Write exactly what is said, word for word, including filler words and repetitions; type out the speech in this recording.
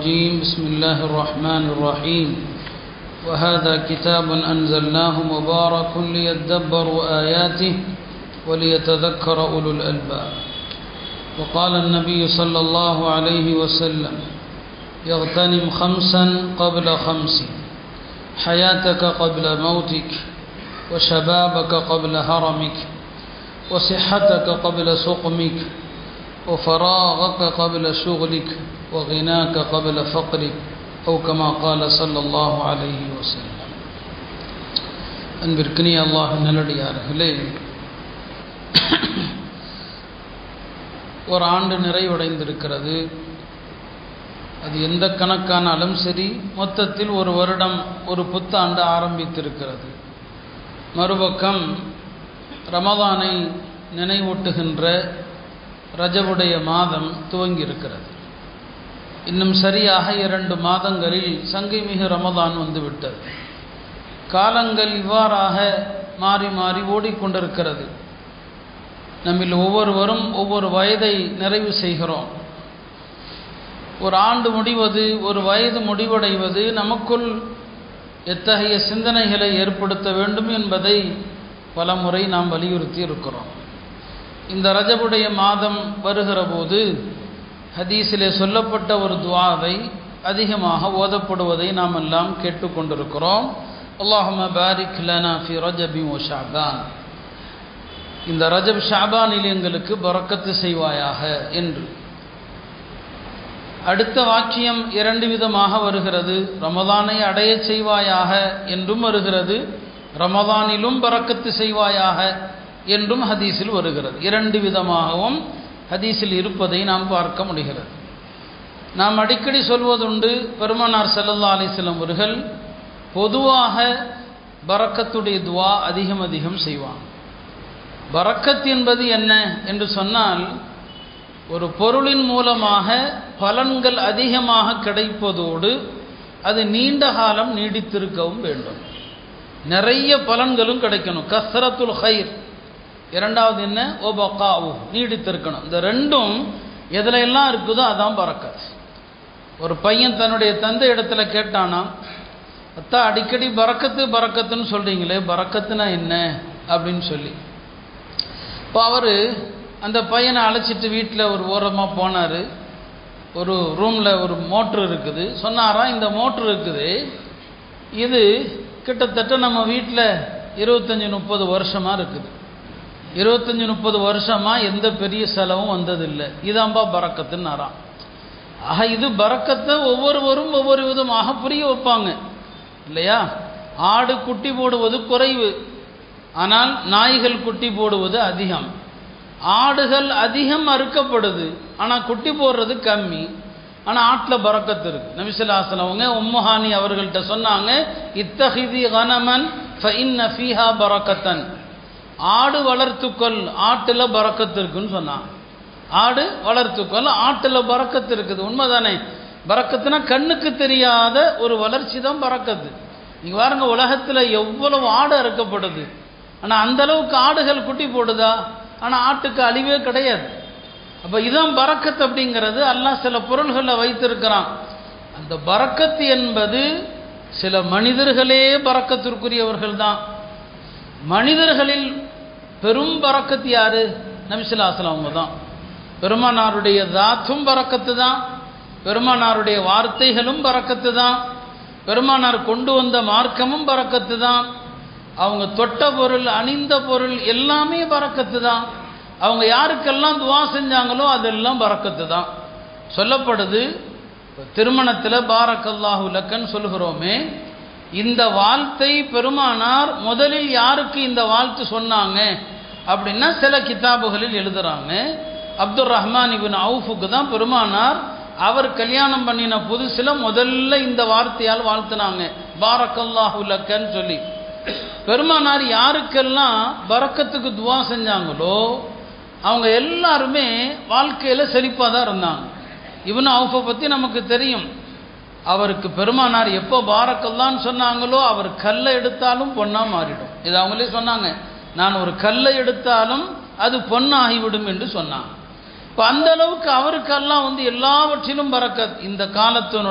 الرجيم بسم الله الرحمن الرحيم وهذا كتاب أنزلناه مبارك ليدبروا آياته وليتذكر أولو الألباب وقال النبي صلى الله عليه وسلم يغتنم خمسا قبل خمس حياتك قبل موتك وشبابك قبل هرمك وصحتك قبل سقمك وفراغك قبل شغلك وغناك قبل فقرك أو كما قال صلى الله عليه وسلم. அன்பிற்கினிய அல்லாஹ் நல்லடியார்களே, ஒரு ஆண்டு நிறைவடைந்திருக்கிறது. அது எந்த கணக்கானாலும் சரி, மொத்தத்தில் ஒரு வருடம், ஒரு புத்தாண்டு ஆரம்பித்திருக்கிறது. மறுபக்கம் ரமதானை நினைவூட்டுகின்ற ரஜபுடைய மாதம் துவங்கியிருக்கிறது. இன்னும் சரியாக இரண்டு மாதங்களில் சங்கைமிகு ரமதான் வந்துவிட்டது. காலங்கள் இவ்வாறாக மாறி மாறி ஓடிக்கொண்டிருக்கிறது. நம்மில் ஒவ்வொருவரும் ஒவ்வொரு வயதை நிறைவு செய்கிறோம். ஒரு ஆண்டு முடிவது, ஒரு வயது முடிவடைவது நமக்குள் எத்தகைய சிந்தனைகளை ஏற்படுத்த வேண்டும் என்பதை பல முறை நாம் வலியுறுத்தி இருக்கிறோம். இந்த ரஜபுடைய மாதம் வருகிற போது ஹதீஸிலே சொல்லப்பட்ட ஒரு துஆவை அதிகமாக ஓதப்படுவதை நாம் எல்லாம் கேட்டுக்கொண்டிருக்கிறோம். அல்லாஹும்ம பாரிக் லனா ஃபி ரஜபி வ ஷஅபான், இந்த ரஜப் ஷஅபானில் எங்களுக்கு பரக்கத்து செய்வாயாக என்று. அடுத்த வாக்கியம் இரண்டு விதமாக வருகிறது. ரமதானை அடைய செய்வாயாக என்றும் வருகிறது, ரமதானிலும் பரக்கத்து செய்வாயாக என்றும் ஹதீஸில் வருகிறது. இரண்டு விதமாகவும் ஹதீஸில் இருப்பதை நாம் பார்க்க முடிகிறது. நாம் அடிக்கடி சொல்வதுண்டு, பெருமானார் ஸல்லல்லாஹு அலைஹி வஸல்லம் அவர்கள் பொதுவாக பரக்கத்துடைய துஆ அதிகம் அதிகம் செய்வாங்க. பரக்கத் என்பது என்ன என்று சொன்னால், ஒரு பொருளின் மூலமாக பலன்கள் அதிகமாக கிடைப்பதோடு அது நீண்ட காலம் நீடித்திருக்கவும் வேண்டும். நிறைய பலன்களும் கிடைக்கணும். கஸ்ரத்துல் ஹைர். இரண்டாவது என்ன? ஒபகாவு, நீடித்திருக்கணும். இந்த ரெண்டும் எதுல எல்லாம் இருக்குதோ அதான் பரக்கத். ஒரு பையன் தன்னுடைய தந்தை இடத்துல கேட்டானா, அத்தா அடிக்கடி பரக்கத்து பரக்கத்துன்னு சொல்றீங்களே, பரக்கத்துனா என்ன அப்படின்னு சொல்லி. இப்போ அவர் அந்த பையனை அழைச்சிட்டு வீட்டில் ஒரு ஓரமாக போனார். ஒரு ரூமில் ஒரு மோட்ரு இருக்குது. சொன்னாராம், இந்த மோட்ரு இருக்குது, இது கிட்டத்தட்ட நம்ம வீட்டில் இருபத்தஞ்சி முப்பது வருஷமாக இருக்குது. இருபத்தஞ்சி முப்பது வருஷமாக எந்த பெரிய செலவும் வந்ததில்லை. இதாம்பா பரக்கத்துன்னாராம். ஆக இது பரக்கத்தை ஒவ்வொருவரும் ஒவ்வொரு விதமாக புரிய வைப்பாங்க இல்லையா? ஆடு குட்டி போடுவது குறைவு, ஆனால் நாய்கள் குட்டி போடுவது அதிகம். ஆடுகள் அதிகம் அறுக்கப்படுது, ஆனால் குட்டி போடுறது கம்மி. ஆனால் ஆட்டில் பரக்கத்து இருக்கு. நபி ஸல்லல்லாஹு அலைஹி வஸல்லம் அவங்க உம்முஹானி அவர்கள்ட்ட சொன்னாங்க, இத்தஹிதி கனமன் ஃபஇன்ன ஃபீஹா பரக்கத்தன், ஆடு வளர்த்துக்கொள், ஆட்டில் பரக்கத்து இருக்குன்னு சொன்னாங்க. ஆடு வளர்த்துக்கொள், ஆட்டில் பரக்கத்து இருக்குது. உண்மைதானே? பரக்கத்துனா கண்ணுக்கு தெரியாத ஒரு வளர்ச்சி தான் பரக்கத்து. நீங்க பாருங்க, உலகத்தில் எவ்வளவு ஆடு அறுக்கப்படுது, ஆனால் அந்த அளவுக்கு ஆடுகள் குட்டி போடுதா? ஆனால் ஆட்டுக்கு அழிவே கிடையாது. அப்போ இதுதான் பரக்கத் அப்படிங்கிறது. அல்லாஹ் சில பொருள்களை வைத்திருக்கிறான். அந்த பரக்கத்து என்பது சில மனிதர்களே பரக்கத்திற்குரியவர்கள் தான். மனிதர்களில் பெரும் பரக்கத் யாரு? நபி ஸல்லல்லாஹு அலைஹி வஸல்லம் அவங்க தான். பெருமானாருடைய தாத்தும் பரக்கத்து தான், பெருமானாருடைய வார்த்தைகளும் பரக்கத்து தான், பெருமானார் கொண்டு வந்த மார்க்கமும் பரக்கத்து தான், அவங்க தொட்ட பொருள், அணிந்த பொருள் எல்லாமே பரக்கத்து தான். அவங்க யாருக்கெல்லாம் துவா செஞ்சாங்களோ அதெல்லாம் பரக்கத்து தான். சொல்லப்படுது, திருமணத்தில் பாரக்கல்லாஹு லக்கன்னு சொல்கிறோமே, இந்த வாழ்த்தை பெருமானார் முதலில் யாருக்கு இந்த வாழ்த்து சொன்னாங்க அப்படின்னா சில கிதாபுகளில் எழுதுறாங்க. அப்துர் ரஹ்மான் இப்னு அவுஃபுக்கு தான் பெருமானார் அவர் கல்யாணம் பண்ணின புதுசில் முதல்ல இந்த வார்த்தையால் வாழ்த்துனாங்க, பாரக்கல்லாஹு லக்கன்னு சொல்லி. பெருமானார் யாருக்கெல்லாம் பரக்கத்துக்கு துவா செஞ்சாங்களோ அவங்க எல்லாருமே வாழ்க்கையில் செழிப்பாக தான் இருந்தாங்க. இப்னு அவுஃபை பற்றி நமக்கு தெரியும். அவருக்கு பெருமானார் எப்போ பாரக்கல்லான்னு சொன்னாங்களோ அவர் கல்லை எடுத்தாலும் பொண்ணாக மாறிடும். இது அவங்களே சொன்னாங்க, நான் ஒரு கல்லை எடுத்தாலும் அது பொன்னாகிவிடும் என்று சொன்னாங்க. இப்போ அந்த அளவுக்கு அவருக்கெல்லாம் வந்து எல்லாவற்றிலும் பரக்கத். இந்த காலத்தினுடைய